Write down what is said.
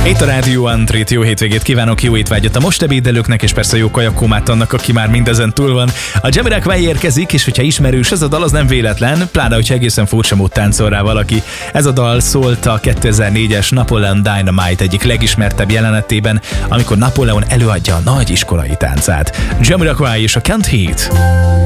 Itt a Rádió Andrét, jó hétvégét kívánok, jó étvágyat a most ebédelőknek, és persze jó kajakómát annak, aki már mindezen túl van. A Jamiroquai érkezik, és hogyha ismerős ez a dal, az nem véletlen, pláne, hogyha egészen furcsa mód táncol rá valaki. Ez a dal szólt a 2004-es Napoleon Dynamite egyik legismertebb jelenetében, amikor Napóleon előadja a nagy iskolai táncát. Jamiroquai és a Can't Hate.